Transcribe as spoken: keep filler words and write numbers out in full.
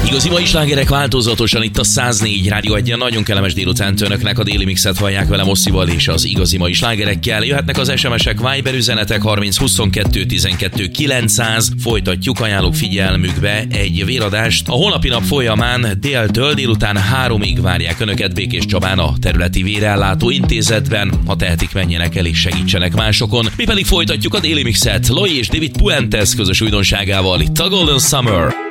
Igazi mai slágerek változatosan itt a száznégy Rádió egyen. Nagyon kellemes délutánt önöknek, a déli mixet hallják velem Osszival és az igazi mai slágerekkel. Jöhetnek az es em esek, Viber üzenetek harminc huszonkettő tizenkettő kilencszáz. Folytatjuk, ajánlok figyelmükbe egy véradást. A holnapi nap folyamán déltől délután háromig várják önöket Békés Csabán a területi vérellátó intézetben. Ha tehetik, menjenek el és segítsenek másokon. Mi pedig folytatjuk a déli mixet Loi és David Puentes közös újdonságával itt a Golden Summer.